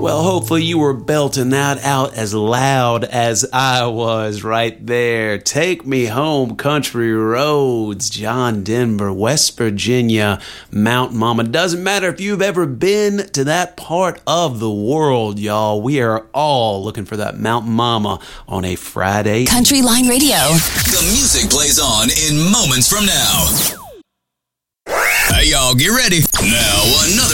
Well, hopefully you were belting that out as loud as I was right there. Take Me Home, Country Roads, John Denver, West Virginia, Mount Mama. Doesn't matter if you've ever been to that part of the world, y'all. We are all looking for that Mount Mama on a Friday. Country Line Radio. The music plays on in moments from now. Hey, y'all, get ready. Now, another